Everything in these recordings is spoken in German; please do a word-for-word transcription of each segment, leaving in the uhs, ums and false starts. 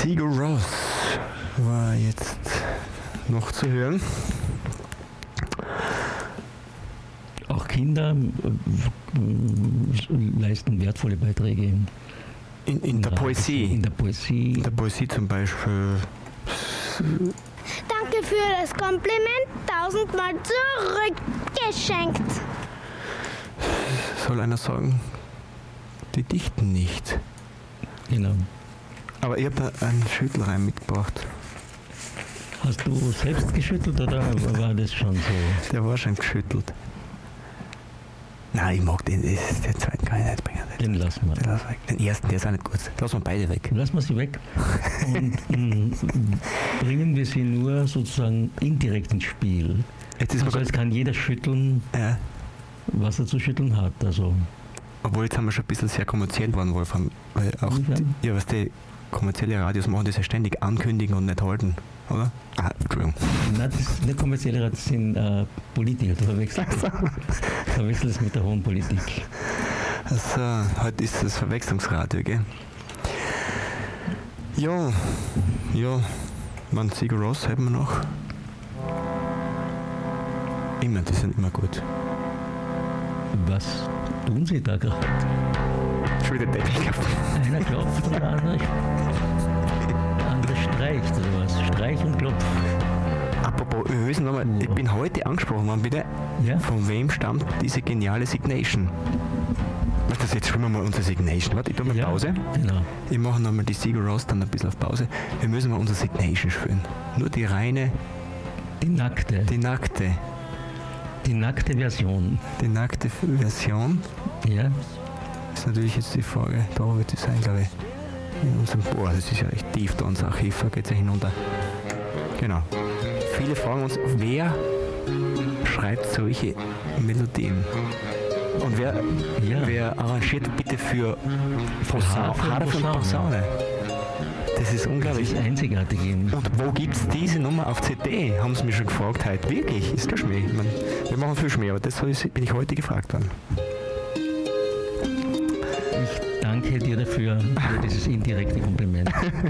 Sigur Rós war jetzt noch zu hören. Auch Kinder äh, leisten wertvolle Beiträge in, In, in der Poesie. In der Poesie. In der Poesie zum Beispiel. Danke für das Kompliment, tausendmal zurückgeschenkt. Soll einer sagen, die dichten nicht. Genau. Aber ich habe da einen Schüttelreim mitgebracht. Hast du selbst geschüttelt oder war das schon so? Der war schon geschüttelt. Nein, ich mag den, das, den zweiten kann ich nicht bringen. Den lassen wir. Den, lassen wir. Den ersten, der ist auch nicht gut. Lassen wir beide weg. Lassen wir sie weg und mh, bringen wir sie nur sozusagen indirekt ins Spiel. Jetzt ist Also man jetzt kann jeder schütteln, ja. was er zu schütteln hat. Also Obwohl, jetzt haben wir schon ein bisschen sehr kommerziell geworden, Wolfram. Weil auch, Inwiefern? die, ja, was die kommerzielle Radios machen, das ja ständig ankündigen und nicht halten, oder? Ah, Entschuldigung. nein, das ist nicht kommerzielle Rat, das sind äh, Politiker, du verwechselst, verwechselst mit der hohen Politik. Also, heute ist das Verwechslungsradio, gell? Ja, ja, man, Sigur Rós haben wir noch. Immer, die sind immer gut. Was tun sie da gerade? Schon wieder Teppich gehabt. Einer klopft und der andere, der andere streicht oder was? Streich und Klopf. Apropos, wir müssen nochmal, ich bin heute angesprochen worden, bitte. Ja? Von wem stammt diese geniale Signation? Weißt du, jetzt spielen wir mal unsere Signation. Warte, ich tue mal Ja, Pause. genau. Ich mache nochmal die Sigur Rós dann ein bisschen auf Pause. Wir müssen mal unsere Signation spielen. Nur die reine, Die nackte, die nackte, die nackte Version. die nackte Version. Ja? Ist natürlich jetzt die Frage, da wird sie sein, glaube ich. In unserem, boah, das ist ja echt tief da unser Archiv, da geht es ja hinunter. Genau. Viele fragen uns, wer schreibt solche Melodien? Und wer, Ja. wer arrangiert bitte für Posaune? Harfe und Harfe und Posaune. Posaune. Das ist Das unglaublich. ist einzigartig eben. Und wo gibt es diese Nummer auf C D? Haben sie mich schon gefragt heute. Wirklich? Ist der Schmäh? Ich mein, wir machen viel Schmäh, aber das bin ich heute gefragt worden. Ich danke dir dafür, für dieses indirekte Kompliment.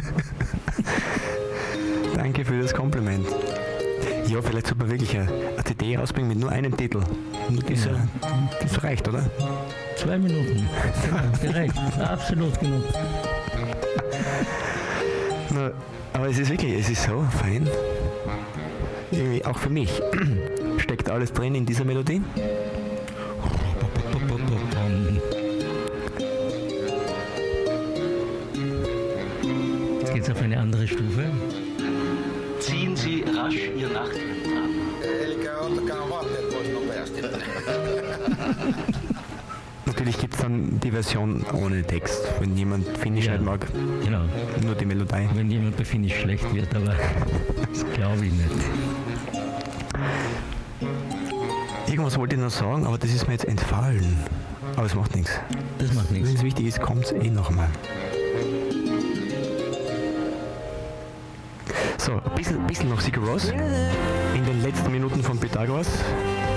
Danke für das Kompliment. Ja, vielleicht sollte man wirklich eine, eine C D rausbringen mit nur einem Titel. Nur dieser, Ja. Das reicht, oder? Zwei Minuten. Genau, gereicht. Absolut genug. Na, aber es ist wirklich, es ist so fein. Irgendwie auch für mich. Steckt alles drin in dieser Melodie. Jetzt geht's auf eine andere Stufe. Ziehen Sie rasch Ihr Nachthemd an. Eli ottakaa vaatteet pois nopeasti. Natürlich gibt es dann die Version ohne Text, wenn jemand Finnisch Ja. nicht mag, Genau. nur die Melodie. Wenn jemand bei Finnisch schlecht wird, aber das glaube ich nicht. Irgendwas wollte ich noch sagen, aber das ist mir jetzt entfallen. Aber es macht nichts. Das macht Wenn nichts. es wichtig ist, kommt es eh noch einmal. So, ein bisschen, bisschen noch Sigur Rós in den letzten Minuten von Pythagoras.